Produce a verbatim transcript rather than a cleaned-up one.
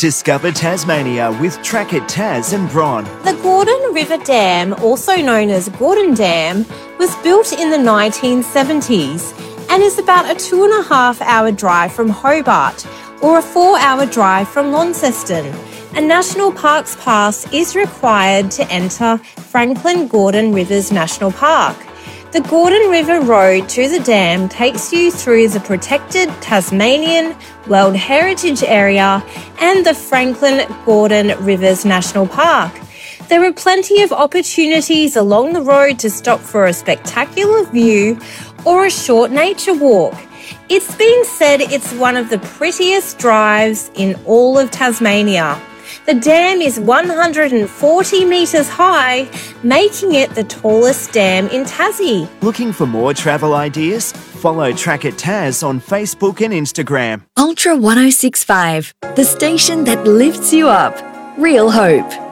Discover Tasmania with Track It Tas and Bron. The Gordon River Dam, also known as Gordon Dam, was built in the nineteen seventies and is about a two and a half hour drive from Hobart or a four hour drive from Launceston. A National Parks Pass is required to enter Franklin Gordon Rivers National Park. The Gordon River Road to the dam takes you through the protected Tasmanian World Heritage Area and the Franklin Gordon Rivers National Park. There are plenty of opportunities along the road to stop for a spectacular view or a short nature walk. It's been said it's one of the prettiest drives in all of Tasmania. The dam is one hundred forty metres high, making it the tallest dam in Tassie. Looking for more travel ideas? Follow Track It Tas on Facebook and Instagram. Ultra one oh six point five, the station that lifts you up. Real hope.